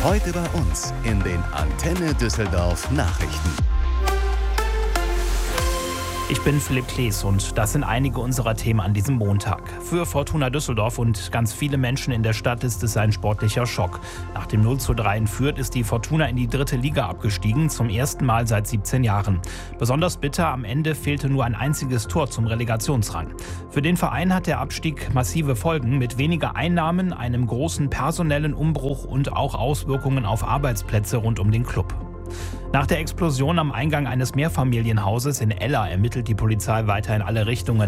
Heute bei uns in den Antenne Düsseldorf Nachrichten. Ich bin Philipp Klees und das sind einige unserer Themen an diesem Montag. Für Fortuna Düsseldorf und ganz viele Menschen in der Stadt ist es ein sportlicher Schock. Nach dem 0:3 in Fürth ist die Fortuna in die 3. Liga abgestiegen, zum ersten Mal seit 17 Jahren. Besonders bitter, am Ende fehlte nur ein einziges Tor zum Relegationsrang. Für den Verein hat der Abstieg massive Folgen mit weniger Einnahmen, einem großen personellen Umbruch und auch Auswirkungen auf Arbeitsplätze rund um den Klub. Nach der Explosion am Eingang eines Mehrfamilienhauses in Ella ermittelt die Polizei weiter in alle Richtungen.